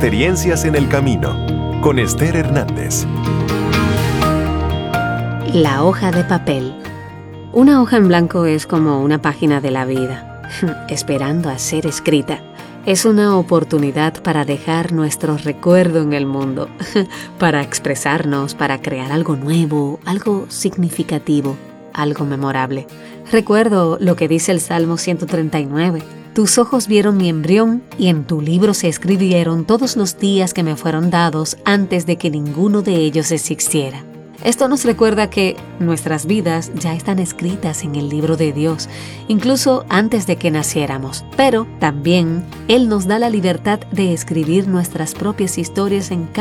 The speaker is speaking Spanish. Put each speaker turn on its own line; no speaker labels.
experiencias en el camino, con Esther Hernández.
La hoja de papel. Una hoja en blanco es como una página de la vida, esperando a ser escrita. Es una oportunidad para dejar nuestro recuerdo en el mundo, para expresarnos, para crear algo nuevo, algo significativo, algo memorable. Recuerdo lo que dice el Salmo 139. Tus ojos vieron mi embrión y en tu libro se escribieron todos los días que me fueron dados antes de que ninguno de ellos existiera. Esto nos recuerda que nuestras vidas ya están escritas en el libro de Dios, incluso antes de que naciéramos. Pero también Él nos da la libertad de escribir nuestras propias historias en